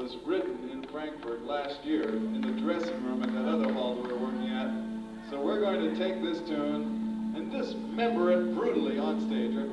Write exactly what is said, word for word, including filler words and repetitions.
was written in Frankfurt last year in the dressing room at that other hall we were working at. So we're going to take this tune and dismember it brutally on stage.